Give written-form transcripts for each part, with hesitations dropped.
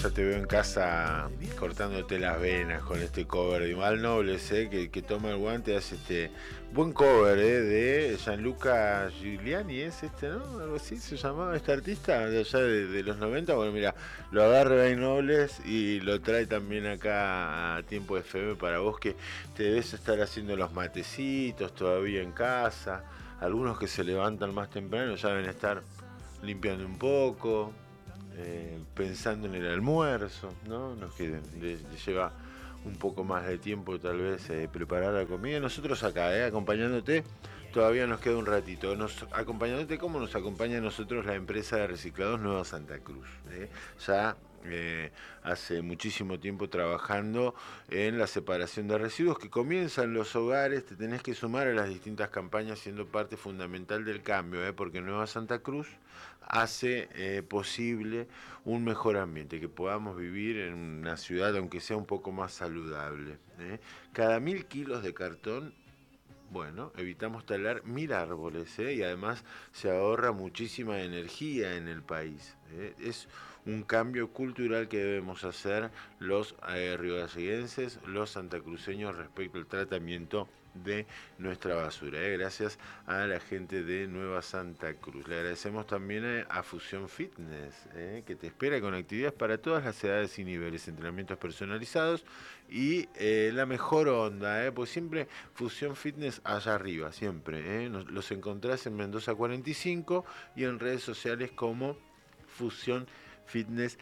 ya te veo en casa cortándote las venas con este cover de Mal Nobles, que toma el guante, hace este buen cover de Gianluca Giuliani, es ¿no? Algo así se llamaba este artista de allá de los 90. Bueno, mira, lo agarra Mal Nobles y lo trae también acá a Tiempo FM para vos que te debes estar haciendo los matecitos todavía en casa. Algunos que se levantan más temprano ya deben estar limpiando un poco, pensando en el almuerzo, ¿no? Los que les lleva un poco más de tiempo tal vez preparar la comida. Nosotros acá, acompañándote, todavía nos queda un ratito. Acompañándote como nos acompaña a nosotros la empresa de reciclados Nueva Santa Cruz. Ya hace muchísimo tiempo trabajando en la separación de residuos que comienza en los hogares. Te tenés que sumar a las distintas campañas siendo parte fundamental del cambio, porque Nueva Santa Cruz hace posible un mejor ambiente, que podamos vivir en una ciudad aunque sea un poco más saludable. Cada 1000 kilos de cartón, bueno, evitamos talar 1000 árboles, y además se ahorra muchísima energía en el país. Es un cambio cultural que debemos hacer los riogalleguenses, los santacruceños respecto al tratamiento de nuestra basura. Gracias a la gente de Nueva Santa Cruz. Le agradecemos también a Fusión Fitness, que te espera con actividades para todas las edades y niveles, entrenamientos personalizados y la mejor onda, pues siempre Fusión Fitness allá arriba, siempre. Los encontrás en Mendoza 45 y en redes sociales como Fusión Fitness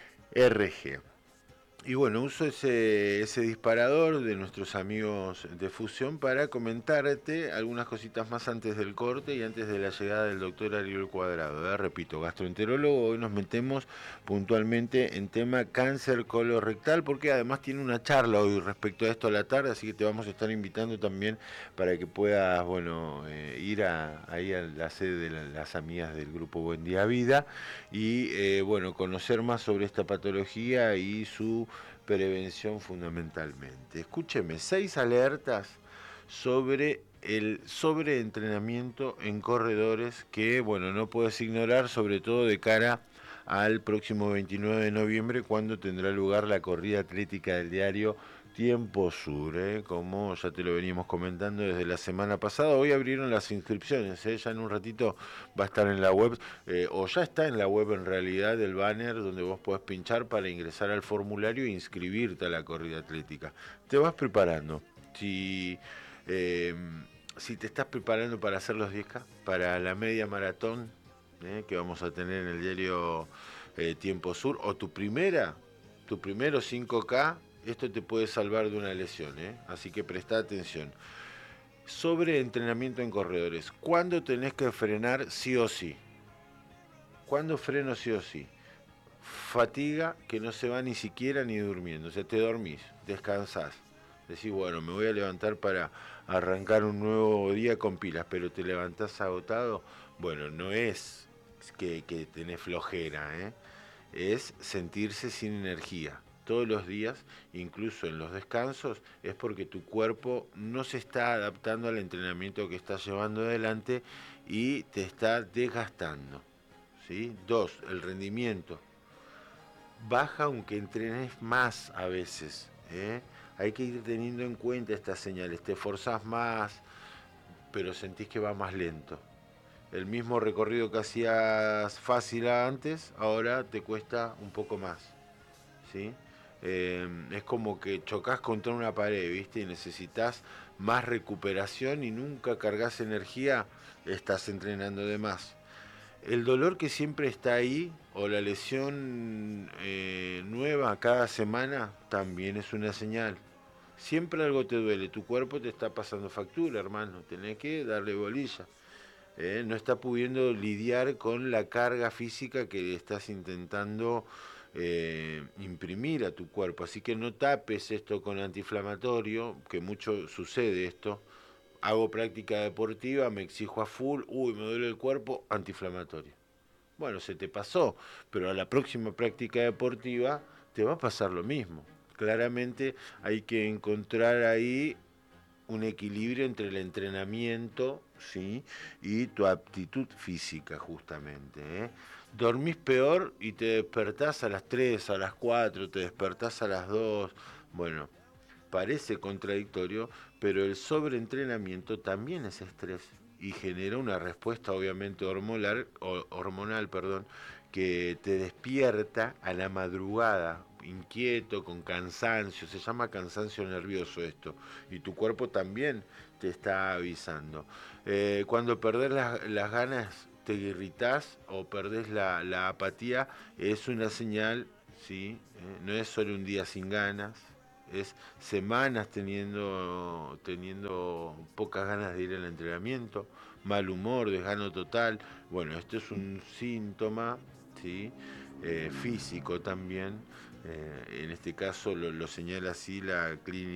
RG. Y bueno, uso ese disparador de nuestros amigos de Fusión para comentarte algunas cositas más antes del corte y antes de la llegada del doctor Ariel Cuadrado. Repito, gastroenterólogo, hoy nos metemos puntualmente en tema cáncer colorectal, porque además tiene una charla hoy respecto a esto a la tarde, así que te vamos a estar invitando también para que puedas, bueno, ir ahí a la sede de las amigas del grupo Buen Día Vida y, bueno, conocer más sobre esta patología y su prevención fundamentalmente. Escúcheme, 6 alertas sobre el sobreentrenamiento en corredores que, bueno, no puedes ignorar, sobre todo de cara al próximo 29 de noviembre, cuando tendrá lugar la corrida atlética del diario Tiempo Sur, como ya te lo veníamos comentando desde la semana pasada. Hoy abrieron las inscripciones, ya en un ratito va a estar en la web, o ya está en la web en realidad, el banner donde vos podés pinchar para ingresar al formulario e inscribirte a la corrida atlética. Te vas preparando. Si te estás preparando para hacer los 10K, para la media maratón que vamos a tener en el diario Tiempo Sur, o tu primero 5K, esto te puede salvar de una lesión, así que presta atención. Sobre entrenamiento en corredores, ¿cuándo tenés que frenar sí o sí? ¿Cuándo freno sí o sí? Fatiga que no se va ni siquiera ni durmiendo, o sea, te dormís, descansás. Decís, bueno, me voy a levantar para arrancar un nuevo día con pilas, pero te levantás agotado. Bueno, no es que tenés flojera, es sentirse sin energía. Todos los días, incluso en los descansos, es porque tu cuerpo no se está adaptando al entrenamiento que estás llevando adelante y te está desgastando. ¿Sí? 2, el rendimiento baja aunque entrenes más a veces. Hay que ir teniendo en cuenta estas señales. Te esforzás más, pero sentís que va más lento. El mismo recorrido que hacías fácil antes, ahora te cuesta un poco más. ¿Sí? Es como que chocas contra una pared, ¿viste? Y necesitas más recuperación y nunca cargas energía, estás entrenando de más. El dolor que siempre está ahí, o la lesión nueva cada semana, también es una señal. Siempre algo te duele, tu cuerpo te está pasando factura, hermano, tenés que darle bolilla. No está pudiendo lidiar con la carga física que estás intentando imprimir a tu cuerpo. Así que no tapes esto con antiinflamatorio, que mucho sucede esto. Hago práctica deportiva, me exijo a full, me duele el cuerpo, antiinflamatorio. Bueno, se te pasó, pero a la próxima práctica deportiva te va a pasar lo mismo. Claramente hay que encontrar ahí un equilibrio entre el entrenamiento, ¿sí?, y tu aptitud física, justamente. dormís peor y te despertás a las 3, a las 4, te despertás a las 2. Bueno, parece contradictorio, pero el sobreentrenamiento también es estrés y genera una respuesta obviamente hormonal, perdón, que te despierta a la madrugada, inquieto, con cansancio, se llama cansancio nervioso esto, y tu cuerpo también te está avisando. Cuando perdés las ganas, te irritás o perdés la apatía, es una señal, ¿sí? No es solo un día sin ganas, es semanas teniendo pocas ganas de ir al entrenamiento, mal humor, desgano total. Bueno, esto es un síntoma, ¿sí? Físico también. En este caso lo señala así la clínica